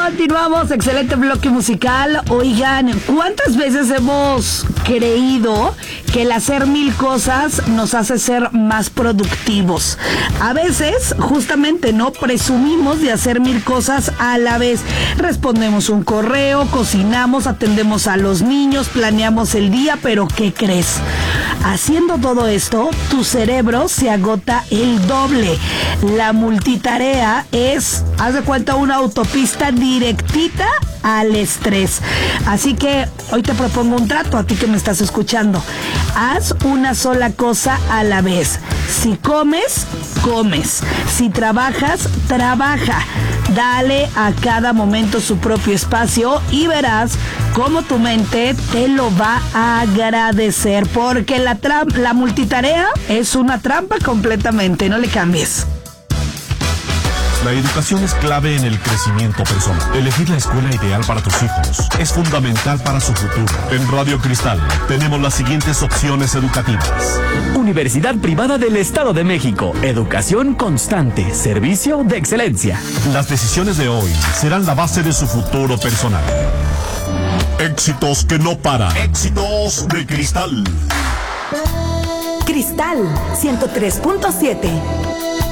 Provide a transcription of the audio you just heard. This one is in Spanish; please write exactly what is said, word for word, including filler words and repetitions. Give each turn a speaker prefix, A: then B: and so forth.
A: Continuamos, excelente bloque musical. Oigan, ¿cuántas veces hemos creído que el hacer mil cosas nos hace ser más productivos? A veces, justamente, no presumimos de hacer mil cosas a la vez. Respondemos un correo, cocinamos, atendemos a los niños, planeamos el día, pero ¿qué crees? Haciendo todo esto, tu cerebro se agota el doble. La multitarea es, haz de cuenta, una autopista directita al estrés. Así que hoy te propongo un trato a ti que me estás escuchando. Haz una sola cosa a la vez. Si comes, comes. Si trabajas, trabaja. Dale a cada momento su propio espacio y verás cómo tu mente te lo va a agradecer, porque la, tra- la multitarea es una trampa completamente. No le cambies.
B: La educación es clave en el crecimiento personal. Elegir la escuela ideal para tus hijos es fundamental para su futuro. En Radio Cristal tenemos las siguientes opciones educativas.
C: Universidad Privada del Estado de México. Educación constante. Servicio de excelencia.
B: Las decisiones de hoy serán la base de su futuro personal. Éxitos que no paran. Éxitos de Cristal.
D: Cristal ciento tres punto siete.